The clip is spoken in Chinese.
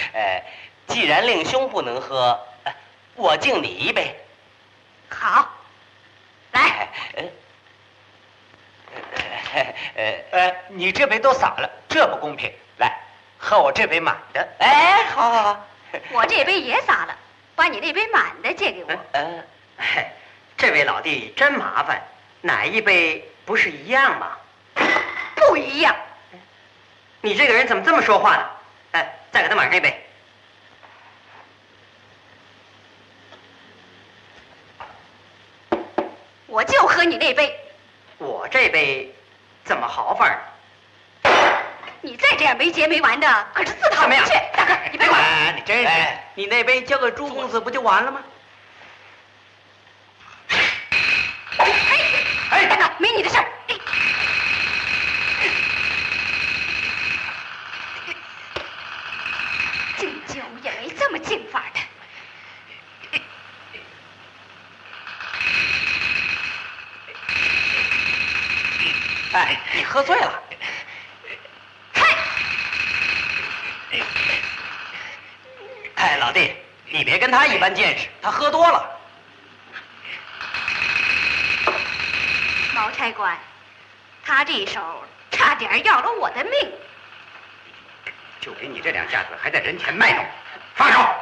既然令兄不能喝，我敬你一杯。 好，来。 你这杯都洒了，这不公平。来，喝我这杯满的。 哎，好好好。 我这杯也洒了，把你那杯满的借给我。 这位老弟真麻烦，哪一杯不是一样吗？ 不一样。 你这个人怎么这么说话呢？再给他满上一杯。 我就喝你那杯。 我这杯怎么好法呢？ 你再这样没结没完的，可是自讨没趣。大哥，你别管。 你真是，你那杯交给朱公子不就完了吗？ 大哥，没你的事儿。敬酒也没这么敬法的。 你喝醉了。老弟，你别跟他一般见识，他喝多了。 毛差官，他这手差点要了我的命。 就凭你这两下子，还在人前卖弄，放手！